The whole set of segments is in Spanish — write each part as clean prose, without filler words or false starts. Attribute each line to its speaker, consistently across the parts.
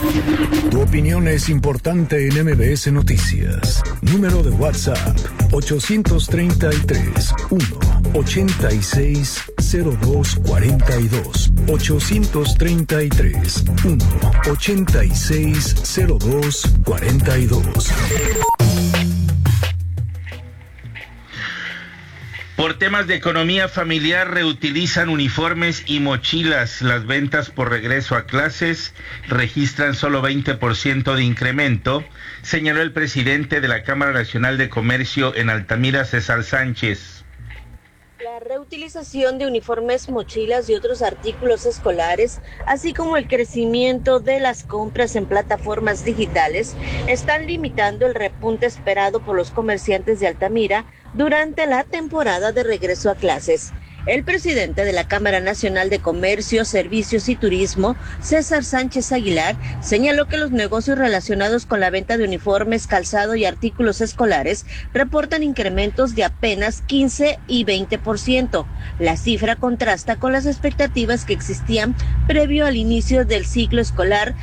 Speaker 1: Tu opinión es importante en MBS Noticias. Número de WhatsApp 833-186-0242. 833-186-0242.
Speaker 2: Por temas de economía familiar, reutilizan uniformes y mochilas. Las ventas por regreso a clases registran solo 20% de incremento, señaló el presidente de la Cámara Nacional de Comercio en Altamira, César Sánchez.
Speaker 3: La reutilización de uniformes, mochilas y otros artículos escolares, así como el crecimiento de las compras en plataformas digitales, están limitando el repunte esperado por los comerciantes de Altamira durante la temporada de regreso a clases. El presidente de la Cámara Nacional de Comercio, Servicios y Turismo, César Sánchez Aguilar, señaló que los negocios relacionados con la venta de uniformes, calzado y artículos escolares reportan incrementos de apenas 15 y 20%. La cifra contrasta con las expectativas que existían previo al inicio del ciclo escolar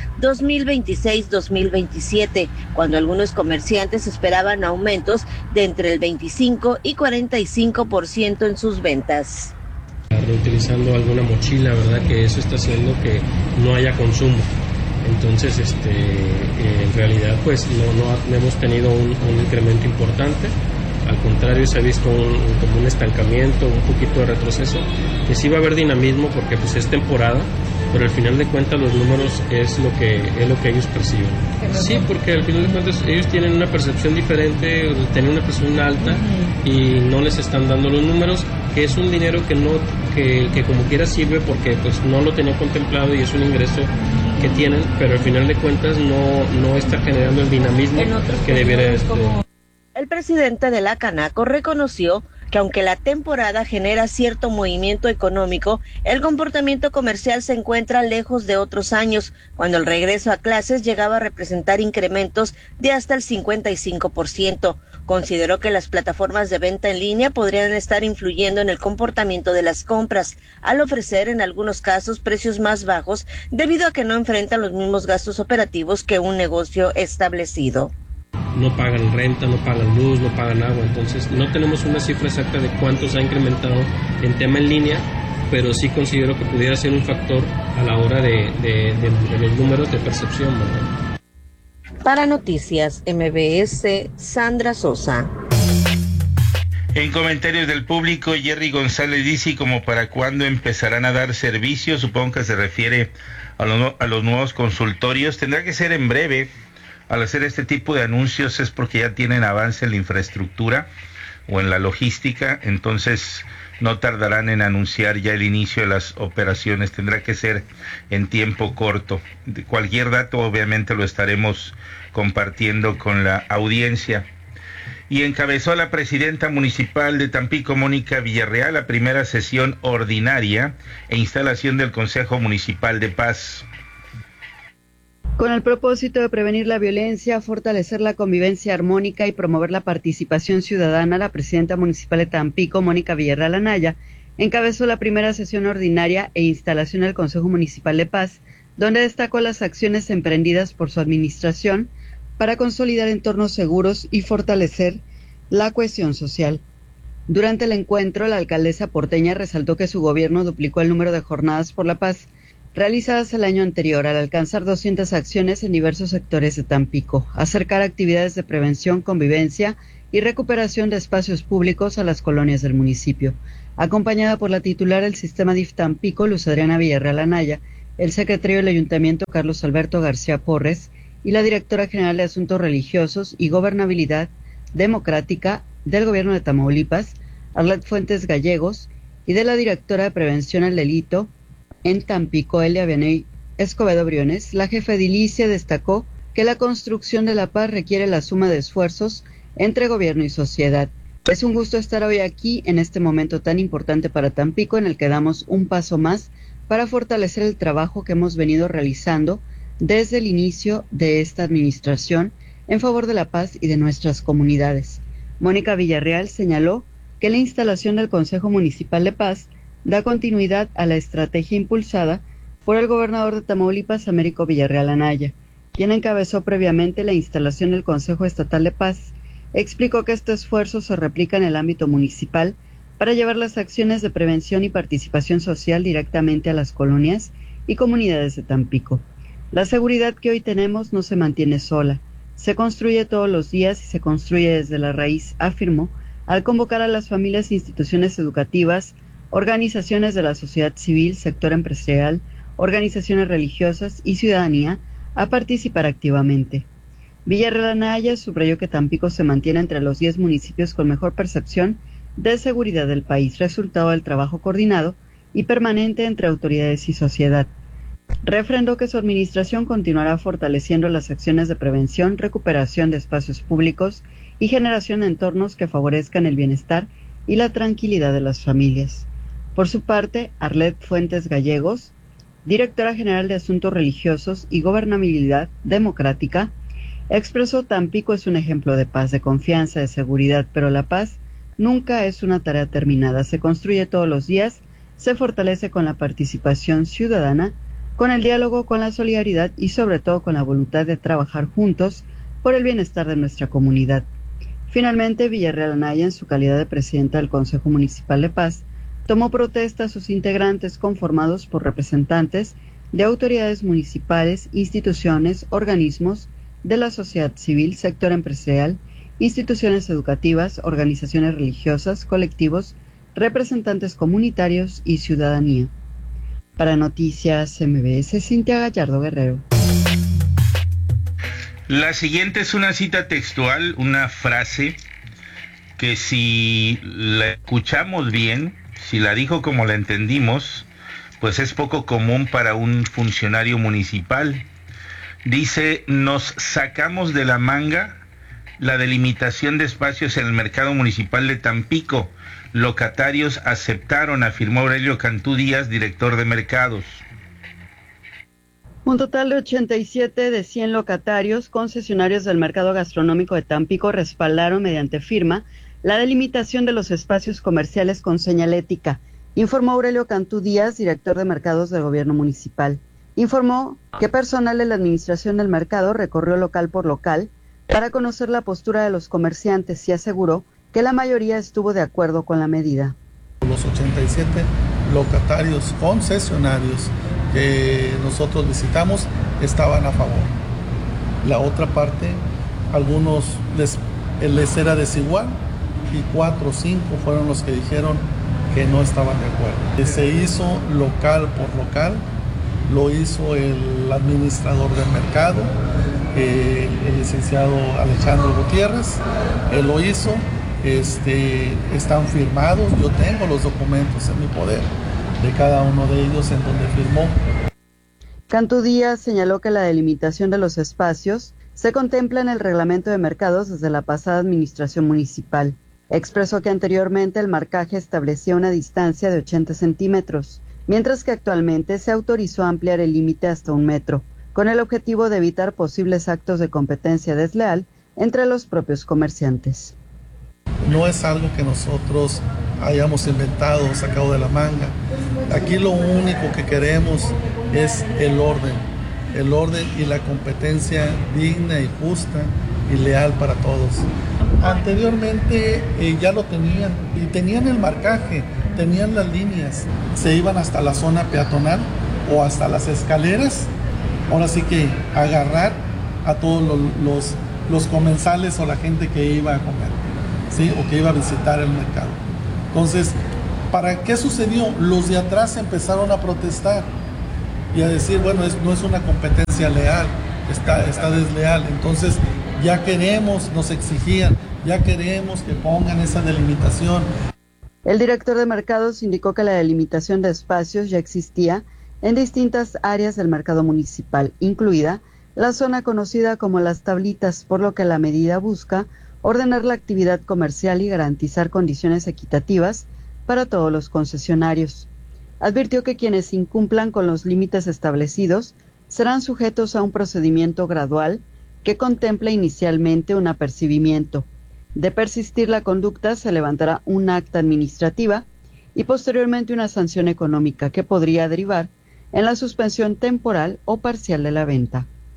Speaker 3: 2026-2027, cuando algunos comerciantes esperaban aumentos de entre el 25 y 45% en sus ventas.
Speaker 4: Reutilizando alguna mochila, ¿verdad? Que eso está haciendo que no haya consumo. Entonces, en realidad, pues no hemos tenido un incremento importante. Al contrario, se ha visto como un estancamiento, un poquito de retroceso, que sí va a haber dinamismo porque pues es temporada, pero al final de cuentas los números es lo que ellos perciben. Sí, porque al final de cuentas ellos tienen una percepción diferente, tienen una percepción alta y no les están dando los números, que es un dinero que como quiera sirve porque pues no lo tenía contemplado y es un ingreso que tienen, pero al final de cuentas no está generando el dinamismo que debiera estar.
Speaker 3: El presidente de la Canaco reconoció que aunque la temporada genera cierto movimiento económico, el comportamiento comercial se encuentra lejos de otros años, cuando el regreso a clases llegaba a representar incrementos de hasta el 55%. Consideró que las plataformas de venta en línea podrían estar influyendo en el comportamiento de las compras, al ofrecer en algunos casos precios más bajos debido a que no enfrentan los mismos gastos operativos que un negocio establecido.
Speaker 4: No pagan renta, no pagan luz, no pagan agua, entonces no tenemos una cifra exacta de cuánto se ha incrementado en tema en línea, pero sí considero que pudiera ser un factor a la hora de los números de percepción, ¿verdad?
Speaker 3: Para Noticias MBS, Sandra Sosa.
Speaker 2: En comentarios del público, Jerry González dice: ¿como para cuándo empezarán a dar servicios? Supongo que se refiere a los nuevos consultorios. Tendrá que ser en breve. Al hacer este tipo de anuncios es porque ya tienen avance en la infraestructura o en la logística, entonces no tardarán en anunciar ya el inicio de las operaciones. Tendrá que ser en tiempo corto. Cualquier dato obviamente lo estaremos compartiendo con la audiencia. Y encabezó la presidenta municipal de Tampico, Mónica Villarreal, la primera sesión ordinaria e instalación del Consejo Municipal de Paz.
Speaker 5: Con el propósito de prevenir la violencia, fortalecer la convivencia armónica y promover la participación ciudadana, la presidenta municipal de Tampico, Mónica Villarreal Anaya, encabezó la primera sesión ordinaria e instalación del Consejo Municipal de Paz, donde destacó las acciones emprendidas por su administración para consolidar entornos seguros y fortalecer la cohesión social. Durante el encuentro, la alcaldesa porteña resaltó que su gobierno duplicó el número de jornadas por la paz realizadas el año anterior, al alcanzar 200 acciones en diversos sectores de Tampico, acercar actividades de prevención, convivencia y recuperación de espacios públicos a las colonias del municipio. Acompañada por la titular del sistema DIF Tampico, Luz Adriana Villarreal Anaya, el secretario del Ayuntamiento, Carlos Alberto García Porres, y la directora general de Asuntos Religiosos y Gobernabilidad Democrática del Gobierno de Tamaulipas, Arlet Fuentes Gallegos, y de la directora de Prevención al Delito en Tampico, Elia Vianey Escobedo Briones, la jefa edilicia destacó que la construcción de la paz requiere la suma de esfuerzos entre gobierno y sociedad. Es un gusto estar hoy aquí en este momento tan importante para Tampico, en el que damos un paso más para fortalecer el trabajo que hemos venido realizando desde el inicio de esta administración en favor de la paz y de nuestras comunidades. Mónica Villarreal señaló que la instalación del Consejo Municipal de Paz da continuidad a la estrategia impulsada por el gobernador de Tamaulipas, Américo Villarreal Anaya, quien encabezó previamente la instalación del Consejo Estatal de Paz, explicó que este esfuerzo se replica en el ámbito municipal para llevar las acciones de prevención y participación social directamente a las colonias y comunidades de Tampico. La seguridad que hoy tenemos no se mantiene sola, se construye todos los días y se construye desde la raíz, afirmó, al convocar a las familias e instituciones educativas, organizaciones de la sociedad civil, sector empresarial, organizaciones religiosas y ciudadanía a participar activamente. Villarreal Anaya subrayó que Tampico se mantiene entre los 10 municipios con mejor percepción de seguridad del país, resultado del trabajo coordinado y permanente entre autoridades y sociedad. Refrendó que su administración continuará fortaleciendo las acciones de prevención, recuperación de espacios públicos y generación de entornos que favorezcan el bienestar y la tranquilidad de las familias. Por su parte, Arlet Fuentes Gallegos, directora general de Asuntos Religiosos y Gobernabilidad Democrática, expresó: Tampico es un ejemplo de paz, de confianza, de seguridad, pero la paz nunca es una tarea terminada, se construye todos los días, se fortalece con la participación ciudadana, con el diálogo, con la solidaridad y sobre todo con la voluntad de trabajar juntos por el bienestar de nuestra comunidad. Finalmente, Villarreal Anaya, en su calidad de presidenta del Consejo Municipal de Paz, tomó protesta a sus integrantes conformados por representantes de autoridades municipales, instituciones, organismos de la sociedad civil, sector empresarial, instituciones educativas, organizaciones religiosas, colectivos, representantes comunitarios y ciudadanía. Para Noticias MBS, Cintia Gallardo Guerrero.
Speaker 2: La siguiente es una cita textual, una frase que si la escuchamos bien, si la dijo como la entendimos, pues es poco común para un funcionario municipal. Dice: nos sacamos de la manga la delimitación de espacios en el mercado municipal de Tampico. Locatarios aceptaron, afirmó Aurelio Cantú Díaz, director de mercados.
Speaker 5: Un total de 87 de 100 locatarios concesionarios del mercado gastronómico de Tampico respaldaron mediante firma la delimitación de los espacios comerciales con señalética, informó Aurelio Cantú Díaz, director de mercados del gobierno municipal. Informó que personal de la administración del mercado recorrió local por local para conocer la postura de los comerciantes y aseguró que la mayoría estuvo de acuerdo con la medida.
Speaker 6: Los 87 locatarios concesionarios que nosotros visitamos estaban a favor. La otra parte, algunos les era desigual y 4 o 5 fueron los que dijeron que no estaban de acuerdo. Se hizo local por local, lo hizo el administrador del mercado, el licenciado Alejandro Gutiérrez, él lo hizo. Están firmados, yo tengo los documentos en mi poder de cada uno de ellos en donde firmó.
Speaker 5: Cantú Díaz señaló que la delimitación de los espacios se contempla en el reglamento de mercados desde la pasada administración municipal. Expresó que anteriormente el marcaje establecía una distancia de 80 centímetros, mientras que actualmente se autorizó ampliar el límite hasta 1 metro, con el objetivo de evitar posibles actos de competencia desleal entre los propios comerciantes.
Speaker 6: No es algo que nosotros hayamos inventado o sacado de la manga. Aquí lo único que queremos es el orden y la competencia digna y justa y leal para todos. Anteriormente ya lo tenían y tenían el marcaje, tenían las líneas, se iban hasta la zona peatonal o hasta las escaleras. Ahora sí que agarrar a todos los comensales o la gente que iba a comer, ¿sí? O que iba a visitar el mercado. Entonces, ¿para qué sucedió? Los de atrás empezaron a protestar y a decir, bueno, no es una competencia leal, está desleal. Entonces, ya queremos, nos exigían, ya queremos que pongan esa delimitación.
Speaker 5: El director de mercados indicó que la delimitación de espacios ya existía en distintas áreas del mercado municipal, incluida la zona conocida como Las Tablitas, por lo que la medida busca ordenar la actividad comercial y garantizar condiciones equitativas para todos los concesionarios. Advirtió que quienes incumplan con los límites establecidos serán sujetos a un procedimiento gradual que contempla inicialmente un apercibimiento. De persistir la conducta, se levantará un acta administrativa y posteriormente una sanción económica que podría derivar en la suspensión temporal o parcial de la venta.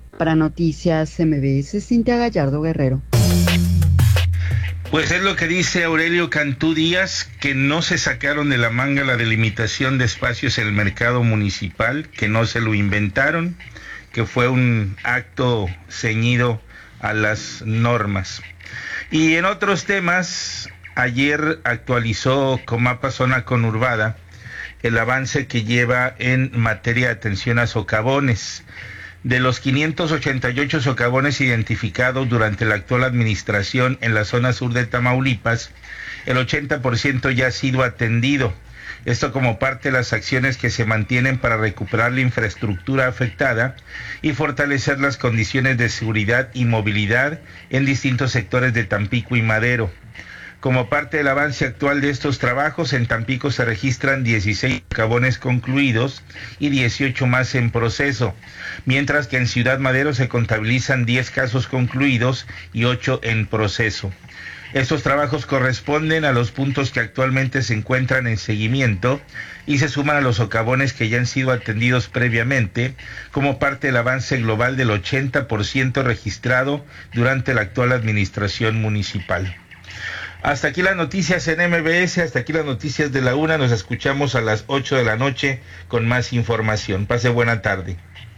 Speaker 5: Para Noticias MBS, Cintia Gallardo Guerrero.
Speaker 2: Pues es lo que dice Aurelio Cantú Díaz, que no se sacaron de la manga la delimitación de espacios en el mercado municipal, que no se lo inventaron, que fue un acto ceñido a las normas. Y en otros temas, ayer actualizó Comapa Zona Conurbada el avance que lleva en materia de atención a socavones. De los 588 socavones identificados durante la actual administración en la zona sur de Tamaulipas, el 80% ya ha sido atendido. Esto como parte de las acciones que se mantienen para recuperar la infraestructura afectada y fortalecer las condiciones de seguridad y movilidad en distintos sectores de Tampico y Madero. Como parte del avance actual de estos trabajos, en Tampico se registran 16 socavones concluidos y 18 más en proceso, mientras que en Ciudad Madero se contabilizan 10 casos concluidos y 8 en proceso. Estos trabajos corresponden a los puntos que actualmente se encuentran en seguimiento y se suman a los socavones que ya han sido atendidos previamente, como parte del avance global del 80% registrado durante la actual administración municipal. Hasta aquí las noticias en MBS, hasta aquí las noticias de la 1. Nos escuchamos a las 8 de la noche con más información. Pase buena tarde.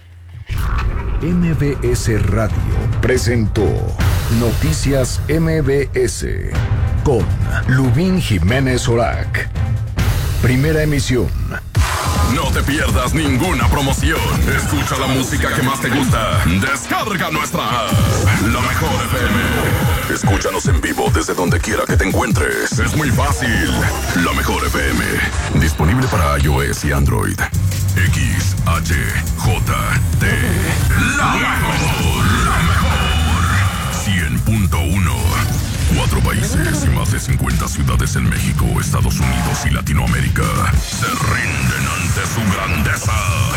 Speaker 1: MBS Radio presentó Noticias MBS con Lubín Jiménez Orac. Primera emisión.
Speaker 7: No te pierdas ninguna promoción. Escucha la música que más te gusta. Descarga nuestra app, La Mejor FM. Escúchanos en vivo desde donde quiera que te encuentres. Es muy fácil. La Mejor FM. Disponible para iOS y Android. XHJT. La mejor. 100.1. 4 países y más de 50 ciudades en México, Estados Unidos y Latinoamérica se rinden ante su grandeza.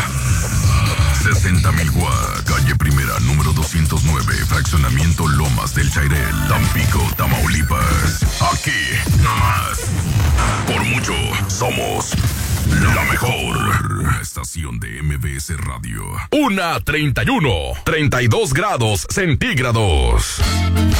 Speaker 7: 60,000 Guá, calle Primera, número 209, fraccionamiento Lomas del Chairel, Tampico, Tamaulipas. Aquí, nomás. Por mucho, somos la mejor estación de MBS Radio. 1:31, 32 grados centígrados.